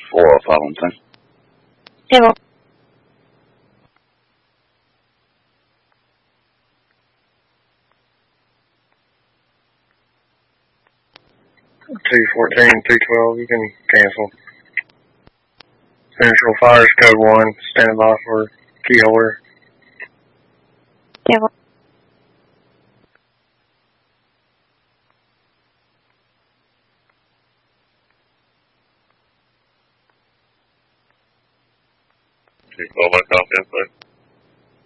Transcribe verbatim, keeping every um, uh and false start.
four oh five on ten. Table. two fourteen, two twelve, you can cancel. Central Fires Code one, standing by for key holder. Table. two twelve, I copy input.